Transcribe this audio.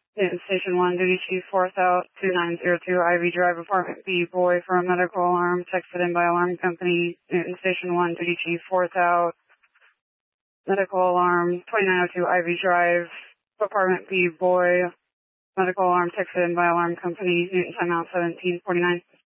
Newton Station 1, Duty Chief 4th out, 2902 Ivy Drive, Apartment B, boy for a medical alarm, texted in by alarm company. Newton Station 1, Duty Chief 4th out, medical alarm, 2902 Ivy Drive, Apartment B, boy, medical alarm, texted in by alarm company. Newton timeout 1749.